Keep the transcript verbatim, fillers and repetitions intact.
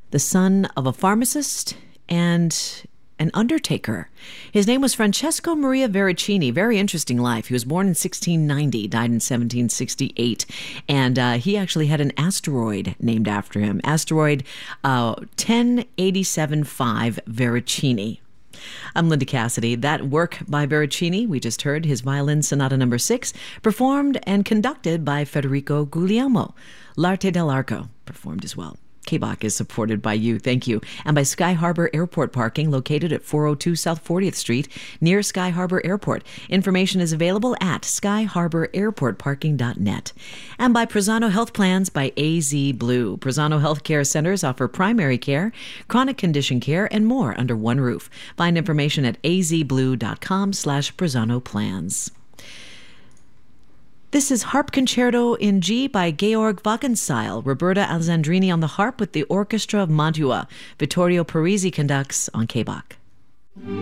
the son of a pharmacist and an undertaker. His name was Francesco Maria Veracini. Very interesting life. He was born in sixteen ninety, died in seventeen sixty-eight, and uh, he actually had an asteroid named after him. Asteroid uh, ten eighty-seven five Veracini. I'm Linda Cassidy. That work by Veracini, we just heard his Violin Sonata number six, performed and conducted by Federico Guglielmo. L'arte dell'arco performed as well. K B O C is supported by you, thank you, and by Sky Harbor Airport Parking, located at four oh two South fortieth Street, near Sky Harbor Airport. Information is available at sky harbor airport parking dot net. And by Prozano Health Plans by A Z Blue. Prozano Healthcare Centers offer primary care, chronic condition care, and more under one roof. Find information at azblue.com slash Prozano Plans. This is Harp Concerto in G by Georg Wagenseil. Roberta Alessandrini on the harp with the Orchestra of Mantua. Vittorio Parisi conducts on K B O C.